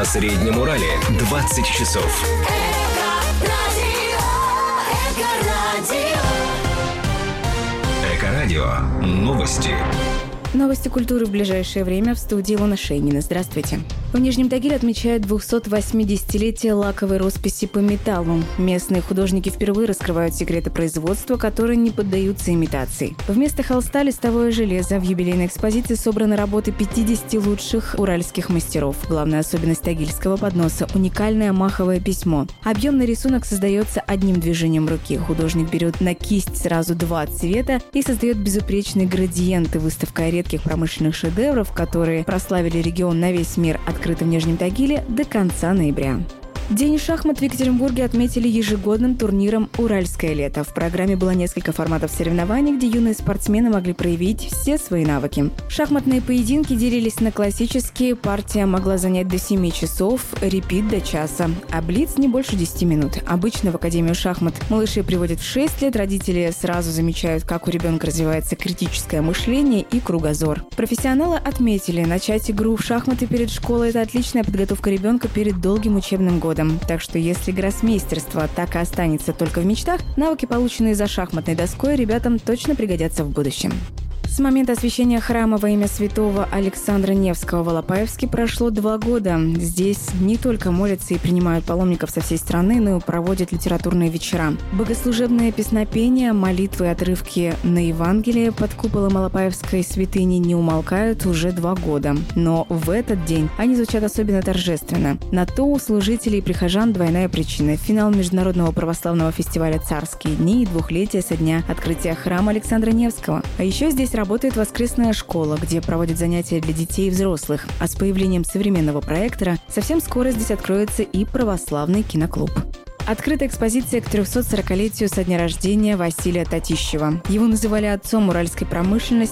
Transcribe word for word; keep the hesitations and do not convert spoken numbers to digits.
На Среднем Урале двадцать часов. Эко-радио. Новости. Новости культуры в ближайшее время в студии Илона Шейнина. Здравствуйте. В Нижнем Тагиле отмечают двухсотвосьмидесятилетие лаковой росписи по металлу. Местные художники впервые раскрывают секреты производства, которые не поддаются имитации. Вместо холста листовое железо. В юбилейной экспозиции собраны работы пятидесяти лучших уральских мастеров. Главная особенность тагильского подноса – уникальное маховое письмо. Объемный рисунок создается одним движением руки. Художник берет на кисть сразу два цвета и создает безупречные градиенты. Выставка редких промышленных шедевров, которые прославили регион на весь мир, открыта в Нижнем Тагиле до конца ноября. День шахмат в Екатеринбурге отметили ежегодным турниром «Уральское лето». В программе было несколько форматов соревнований, где юные спортсмены могли проявить все свои навыки. Шахматные поединки делились на классические, партия могла занять до семи часов, репит до часа, а блиц не больше десяти минут. Обычно в Академию шахмат малышей приводят в шесть лет, родители сразу замечают, как у ребенка развивается критическое мышление и кругозор. Профессионалы отметили, начать игру в шахматы перед школой – это отличная подготовка ребенка перед долгим учебным годом. Так что если гроссмейстерство так и останется только в мечтах, навыки, полученные за шахматной доской, ребятам точно пригодятся в будущем. С момента освящения храма во имя святого Александра Невского в Алапаевске прошло два года. Здесь не только молятся и принимают паломников со всей страны, но и проводят литературные вечера. Богослужебные песнопения, молитвы и отрывки на Евангелие под куполом Алапаевской святыни не умолкают уже два года. Но в этот день они звучат особенно торжественно. На то у служителей и прихожан двойная причина. Финал Международного православного фестиваля «Царские дни» и двухлетие со дня открытия храма Александра Невского. А еще здесь работает воскресная школа, где проводят занятия для детей и взрослых. А с появлением современного проектора совсем скоро здесь откроется и православный киноклуб. Открыта экспозиция к трехсот сорокалетию со дня рождения Василия Татищева. Его называли отцом уральской промышленности